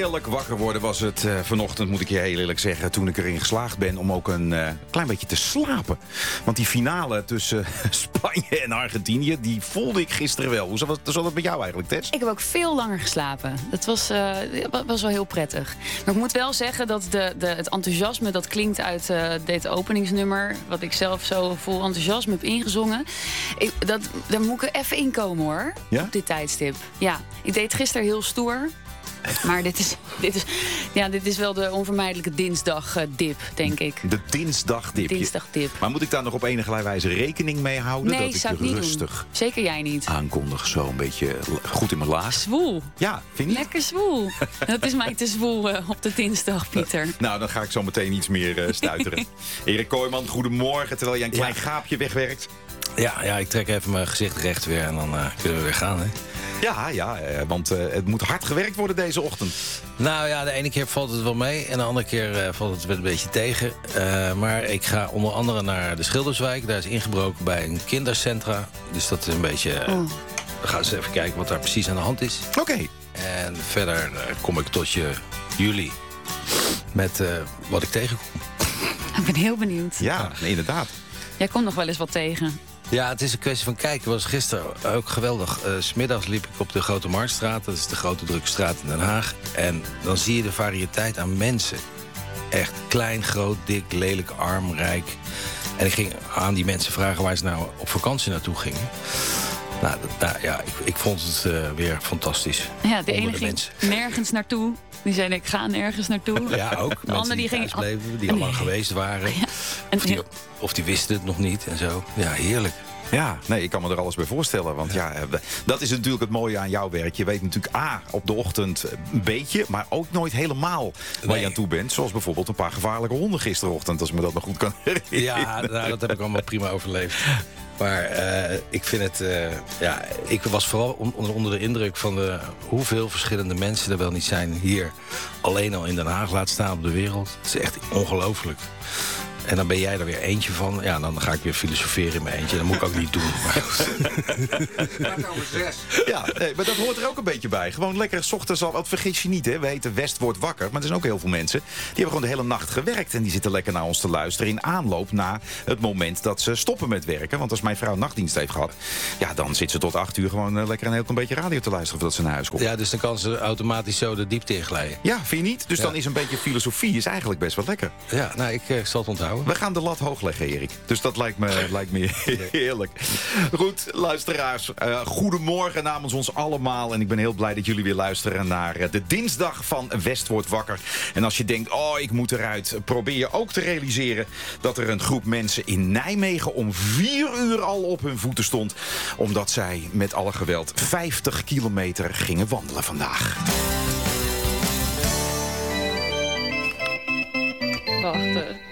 Heerlijk wakker worden was het vanochtend, moet ik je heel eerlijk zeggen, toen ik erin geslaagd ben om ook een klein beetje te slapen. Want die finale tussen Spanje en Argentinië, die voelde ik gisteren wel. Hoe zat dat met jou eigenlijk, Tess? Ik heb ook veel langer geslapen. Dat was wel heel prettig. Maar ik moet wel zeggen dat het enthousiasme dat klinkt uit dit openingsnummer, wat ik zelf zo vol enthousiasme heb ingezongen, daar moet ik even inkomen hoor. Ja? Op dit tijdstip. Ja, ik deed gisteren heel stoer. Maar dit is wel de onvermijdelijke dinsdagdip, denk ik. De dinsdagdip. Dinsdagdip. Maar moet ik daar nog op enige wijze rekening mee houden? Nee, dat zou ik ik je niet rustig doen. Zeker jij niet. aankondig, zo een beetje goed in mijn laag. Zwoel. Ja, vind je niet? Lekker zwoel. Dat is mij te zwoel op de dinsdag, Pieter. Nou, dan ga ik zo meteen iets meer stuiteren. Erik Kooijman, goedemorgen, terwijl jij een klein gaapje wegwerkt. Ja, ik trek even mijn gezicht recht weer en dan kunnen we weer gaan, hè? Ja, want het moet hard gewerkt worden deze ochtend. Nou ja, de ene keer valt het wel mee en de andere keer valt het wel een beetje tegen. Maar ik ga onder andere naar de Schilderswijk. Daar is ingebroken bij een kindercentra. Dus dat is een beetje... Dan gaan ze even kijken wat daar precies aan de hand is. Oké. En verder kom ik tot jullie met wat ik tegenkom. Ik ben heel benieuwd. Ja, nee, inderdaad. Jij komt nog wel eens wat tegen. Ja, het is een kwestie van kijken. Het was gisteren ook geweldig. 's Middags liep ik op de Grote Marktstraat. Dat is de grote drukke straat in Den Haag. En dan zie je de variëteit aan mensen. Echt klein, groot, dik, lelijk, arm, rijk. En ik ging aan die mensen vragen waar ze nou op vakantie naartoe gingen. Ik vond het weer fantastisch. Ja, de ene ging nergens naartoe. Die zei, ik ga nergens naartoe. Ja, ook. De andere die ging bleven, die al lang geweest waren. Ja. Of die wisten het nog niet en zo. Ja, heerlijk. Ja, nee, ik kan me er alles bij voorstellen. Want dat is natuurlijk het mooie aan jouw werk. Je weet natuurlijk op de ochtend een beetje, maar ook nooit helemaal waar je aan toe bent. Zoals bijvoorbeeld een paar gevaarlijke honden gisterochtend, als ik me dat nog goed kan herinneren. Ja, dat heb ik allemaal prima overleefd. Maar ik vind het... ik was vooral onder de indruk van hoeveel verschillende mensen er wel niet zijn hier. Alleen al in Den Haag, laat staan op de wereld. Het is echt ongelooflijk. En dan ben jij er weer eentje van. Ja, dan ga ik weer filosoferen in mijn eentje. Dat moet ik ook niet doen. Ja, nee, maar dat hoort er ook een beetje bij. Gewoon lekker 's ochtends al. Want vergis je niet, hè. We heten West wordt wakker. Maar er zijn ook heel veel mensen. Die hebben gewoon de hele nacht gewerkt. En die zitten lekker naar ons te luisteren. In aanloop naar het moment dat ze stoppen met werken. Want als mijn vrouw nachtdienst heeft gehad. Ja, dan zit ze tot 8 uur gewoon lekker een heel klein beetje radio te luisteren. Voordat ze naar huis komt. Ja, dus dan kan ze automatisch zo de diepte inglijden. Ja, vind je niet? Dus dan is een beetje filosofie is eigenlijk best wel lekker. Ja, nou, ik zal het onthouden. We gaan de lat hoog leggen, Erik. Dus dat lijkt me heerlijk. Goed, luisteraars. Goedemorgen namens ons allemaal. En ik ben heel blij dat jullie weer luisteren naar de dinsdag van West wordt wakker. En als je denkt, ik moet eruit. Probeer je ook te realiseren dat er een groep mensen in Nijmegen om 4 uur al op hun voeten stond. Omdat zij met alle geweld 50 kilometer gingen wandelen vandaag. Wacht.